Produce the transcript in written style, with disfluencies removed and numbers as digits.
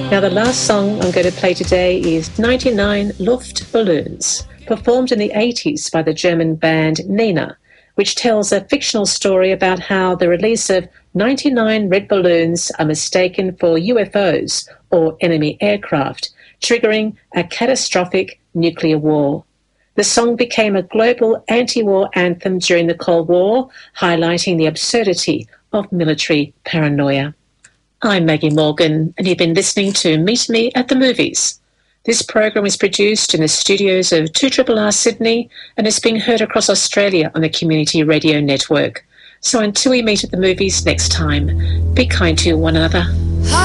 Now, the last song I'm going to play today is 99 Luftballons, performed in the 80s by the German band Nena, which tells a fictional story about how the release of 99 red balloons are mistaken for UFOs or enemy aircraft, triggering a catastrophic nuclear war. The song became a global anti-war anthem during the Cold War, highlighting the absurdity of military paranoia. I'm Maggie Morgan, and you've been listening to Meet Me at the Movies. This program is produced in the studios of 2RRR Sydney and is being heard across Australia on the Community Radio Network. So until we meet at the movies next time, be kind to one another.